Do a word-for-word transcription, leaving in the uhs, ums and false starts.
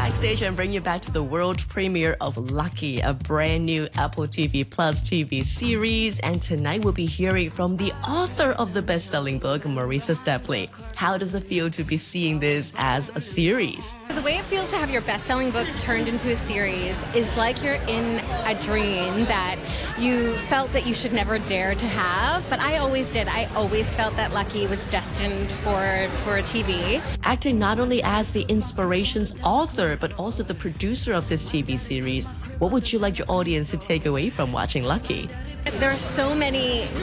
backstage and bring you back to the world premiere of Lucky, a brand new Apple T V Plus T V series. And tonight we'll be hearing from the author of the best-selling book, Marisa Stepley. How does it feel to be seeing this as a series? The way it feels to have your best-selling book turned into a series is like you're in a dream that you felt that you should never dare to have, but I always did. I always felt that Lucky was destined for, for a T V. Acting not only as the inspiration's author, but also the producer of this T V series, what would you like your audience to take away from watching Lucky? There are so many